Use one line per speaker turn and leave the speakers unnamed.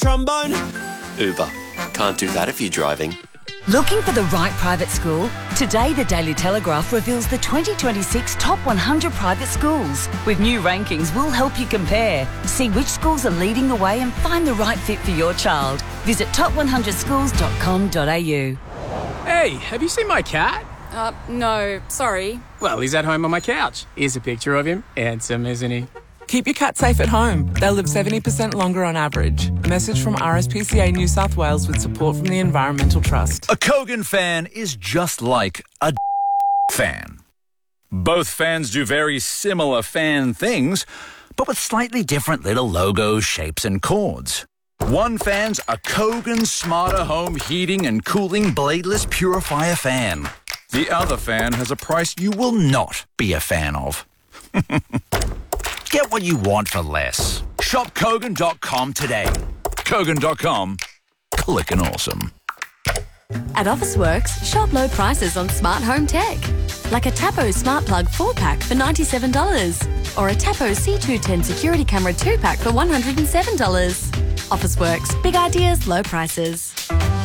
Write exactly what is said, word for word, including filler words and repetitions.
trombone?
Uber. Can't do that if you're driving.
Looking for the right private school? Today, the Daily Telegraph reveals the twenty twenty-six top one hundred private schools. With new rankings, we'll help you compare. See which schools are leading the way and find the right fit for your child. Visit top one hundred schools dot com dot a u.
Hey, have you seen my cat?
Uh, no, sorry.
Well, he's at home on my couch. Here's a picture of him. Handsome, isn't he?
Keep your cat safe at home. They'll live seventy percent longer on average. A message from R S P C A New South Wales with support from the Environmental Trust.
A Kogan fan is just like a fan. Both fans do very similar fan things, but with slightly different little logos, shapes and chords. One fan's a Kogan Smarter Home Heating and Cooling Bladeless Purifier fan. The other fan has a price you will not be a fan of. Get what you want for less. Shop Kogan dot com today. Kogan dot com. Clickin' awesome.
At Officeworks, shop low prices on smart home tech. Like a Tapo Smart Plug four pack for ninety-seven dollars. Or a Tapo C two ten Security Camera two pack for one hundred seven dollars. Officeworks. Big ideas, low prices.